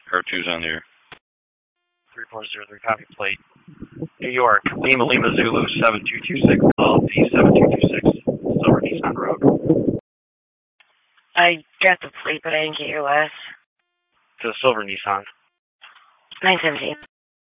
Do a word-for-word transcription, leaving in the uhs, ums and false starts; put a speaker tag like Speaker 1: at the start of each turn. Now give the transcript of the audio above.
Speaker 1: Car two's on the air.
Speaker 2: three four zero three, copy plate. New York, Lima Lima Zulu seven two two six, L D seven two two six, Silver Nissan Road.
Speaker 3: I got the plate, but I didn't get your last.
Speaker 2: To the Silver Nissan.
Speaker 3: nine seventeen.